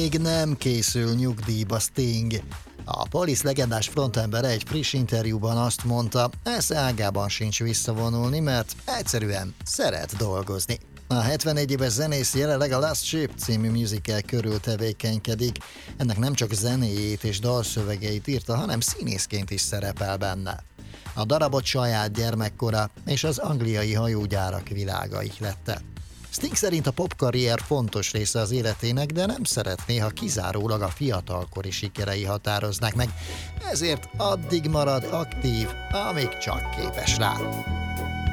még nem készül nyugdíjba Sting. A Police legendás frontembere egy friss interjúban azt mondta, esze ágában sincs visszavonulni, mert egyszerűen szeret dolgozni. A 71 éves zenész jelenleg a Last Ship című musical körül tevékenykedik. Ennek nem csak zenéjét és dalszövegeit írta, hanem színészként is szerepel benne. A darabot saját gyermekkora és az angliai hajógyárak világa ihlette. Sting szerint a popkarrier fontos része az életének, de nem szeretné, ha kizárólag a fiatalkori sikerei határoznák meg, ezért addig marad aktív, amíg csak képes rá.